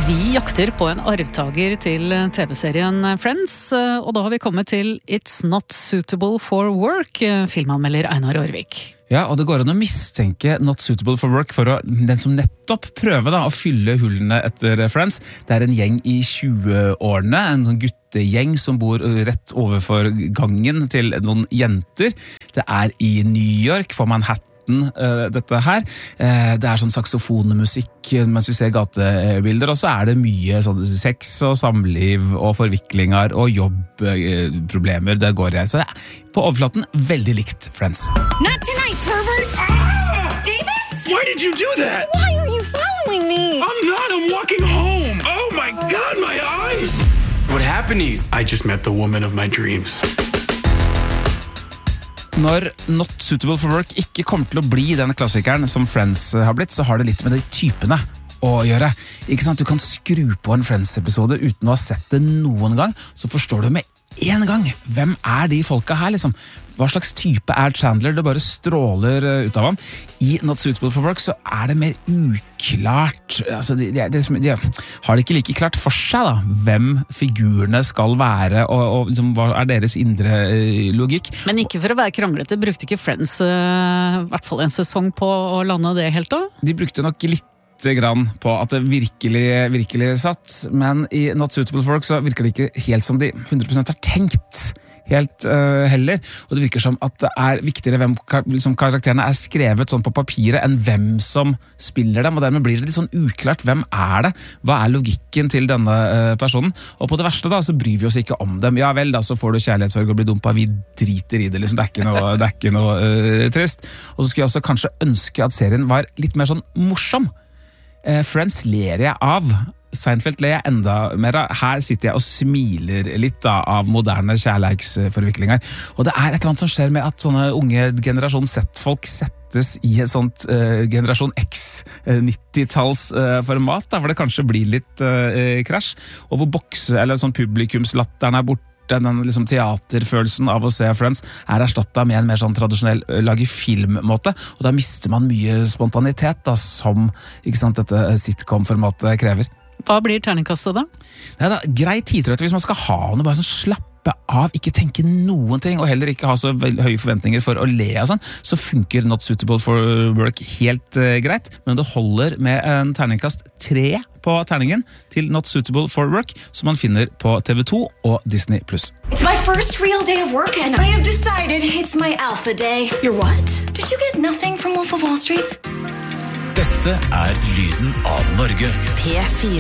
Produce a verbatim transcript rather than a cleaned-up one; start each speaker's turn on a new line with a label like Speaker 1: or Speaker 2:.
Speaker 1: Vi jakter på en arvtager til T V-serien Friends, og da har vi kommet til It's Not Suitable for Work, filmanmelder Einar Aarvik.
Speaker 2: Ja, og det går an å mistenke Not Suitable for Work for å, den som nettopp prøver da, å fylle hullene etter Friends. Det er en gjeng i tjueårene, en sånn guttegjeng som bor rett overfor gangen til noen jenter. Det er i New York, på Manhattan. Dette her. Det er sånn saksofonmusikk mens vi ser gatebilder, og så er det mye sånn sex og samliv og forviklinger og jobbproblemer det går i. Så det er på overflaten veldig likt Friends.
Speaker 3: Not tonight, pervert! Ah! Davis?
Speaker 4: Why did you do that?
Speaker 3: Why are you following me?
Speaker 4: I'm not, I'm walking home. Oh my God, my eyes! What happened to you? I just met the woman of my dreams.
Speaker 2: Når Not Suitable for Work ikke kommer til å bli den klassikeren som Friends har blitt, så har det litt med de typene å gjøre. Ikke sant? Du kan skru på en Friends-episode uten å ha sett det noen gang, så forstår du med en gang hvem er de folka her, liksom. Hva slags type er Chandler? Det bare stråler ut av ham. I Not Suitable for Work så er det mer uklart. Altså, de, de, de, de har det ikke like klart for seg da, hvem figurene skal være, og, og liksom, hva er deres indre uh, logikk.
Speaker 1: Men ikke for å være kranglete, brukte ikke Friends uh, i hvert fall en sesong på å lande det helt da?
Speaker 2: De brukte nok litt grann på at det virkelig, virkelig satt, men i Not Suitable for Work så virker det ikke helt som de hundre prosent har tenkt helt uh, heller, og det virker som at det er viktigere hvem liksom, karakterene er skrevet sånn på papiret enn hvem som spiller dem, og dermed blir det litt sånn uklart hvem er det, hva er logikken til denne uh, personen, og på det verste da så bryr vi oss ikke om dem. Ja vel, da så får du kjærlighetssorg og blir dumpa, vi driter i det, liksom. Det er ikke noe, det er ikke noe uh, trist. Og så skulle jeg også kanskje ønske at serien var litt mer sånn morsom. uh, Friends ler jeg av, Seinfeld ler jeg enda mer av. Her sitter jeg og smiler litt da, av moderne kjærleiksforviklinger. Og det er et eller annet som skjer med at sånne unge generasjon Z-folk settes i et sånt uh, generasjon X uh, nitti-talls uh, format, da, hvor det kanskje blir litt uh, krasj, og hvor bokse, eller sånn publikumslatteren er borte. Den liksom, teaterfølelsen av å se Friends er erstattet med en mer sånn tradisjonell lage filmmåte, og da mister man mye spontanitet da, som ikke sant, dette sitcom-formatet krever.
Speaker 1: Hva blir terningkastet da?
Speaker 2: Det er da greit tidtrøtt hvis man skal ha noe, bare sånn slappe av, ikke tenke noen ting, og heller ikke ha så høye forventninger for å le og sånn, så funker Not Suitable for Work helt uh, greit, men det holder med en terningkast tre på terningen til Not Suitable for Work, som man finner på T V to og Disney pluss.
Speaker 3: It's my first real day of work and I have decided it's my alpha day. You're what? Did you get nothing from Wolf of Wall Street?
Speaker 5: Dette er lyden av Norge.
Speaker 6: P fire